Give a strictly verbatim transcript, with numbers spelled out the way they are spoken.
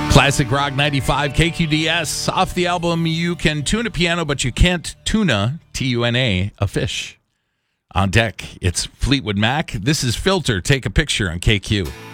Classic Rock ninety-five K Q D S. Off the album, You Can Tune a Piano, but You Can't Tuna, T U N A, a fish. On deck, it's Fleetwood Mac. This is Filter. Take a picture on K Q.